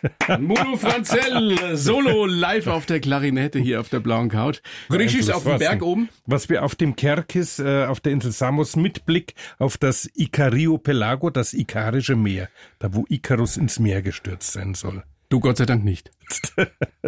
Munu Franzell, solo live auf der Klarinette hier auf der blauen Couch. Richtig auf dem Berg oben. Was wir auf dem Kerkis, auf der Insel Samos mit Blick auf das Ikario-Pelago, das Ikarische Meer, da wo Ikarus ins Meer gestürzt sein soll. Du Gott sei Dank nicht.